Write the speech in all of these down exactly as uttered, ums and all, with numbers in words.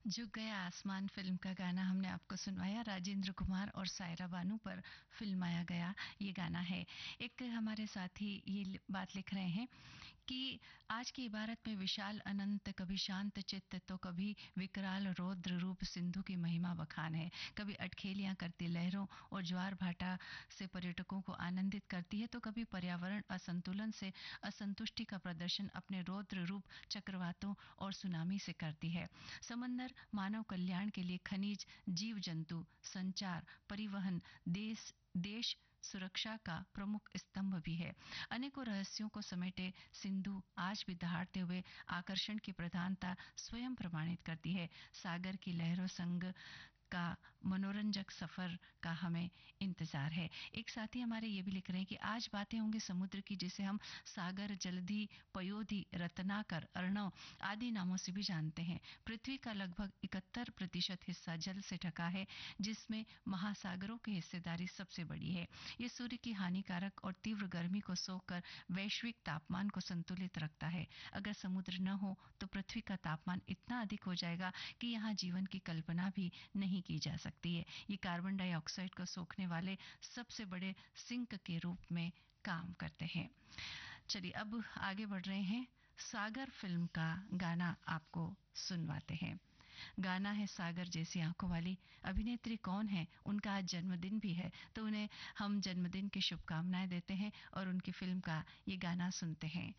झुक गया आसमान फिल्म का गाना हमने आपको सुनवाया। राजेंद्र कुमार और सायरा बानू पर फिल्माया गया ये गाना है। एक हमारे साथी ये बात लिख रहे हैं कि आज की इबारत में विशाल अनंत, कभी शांत चित्त तो कभी विकराल रौद्र रूप सिंधु की महिमा बखान है। कभी अटखेलियां करती लहरों और ज्वार भाटा से पर्यटकों को आनंदित करती है, तो कभी पर्यावरण असंतुलन से असंतुष्टि का प्रदर्शन अपने रौद्र रूप चक्रवातों और सुनामी से करती है। समंदर मानव कल्याण के लिए खनिज, जीव जंतु, संचार, परिवहन, देश देश सुरक्षा का प्रमुख स्तंभ भी है। अनेकों रहस्यों को समेटे सिंधु आज भी दहाड़ते हुए आकर्षण की प्रधानता स्वयं प्रमाणित करती है। सागर की लहरों संग का मनोरंजक सफर का हमें इंतजार है। एक साथी हमारे ये भी लिख रहे हैं कि आज बातें होंगी समुद्र की, जिसे हम सागर, जलधि, पयोधि, रत्नाकर, अर्णव आदि नामों से भी जानते हैं। पृथ्वी का लगभग इकहत्तर प्रतिशत हिस्सा जल से ढका है, जिसमें महासागरों की हिस्सेदारी सबसे बड़ी है। ये सूर्य की हानिकारक और तीव्र गर्मी को सोखकर वैश्विक तापमान को संतुलित रखता है। अगर समुद्र न हो तो पृथ्वी का तापमान इतना अधिक हो जाएगा कि यहाँ जीवन की कल्पना भी नहीं की जा सकती है। ये कार्बन डाइऑक्साइड को सोखने वाले सबसे बड़े सिंक के रूप में काम करते हैं। चलिए अब आगे बढ़ रहे हैं। सागर फिल्म का गाना आपको सुनवाते हैं। गाना है सागर जैसी आंखों वाली। अभिनेत्री कौन है? उनका आज जन्मदिन भी है, तो उन्हें हम जन्मदिन की शुभकामनाएं देते हैं और उनकी फिल्म का ये गाना सुनते हैं।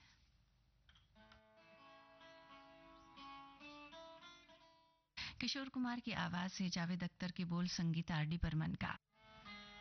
किशोर कुमार की आवाज से जावेद अख्तर के बोल, संगीत आर डी बर्मन का।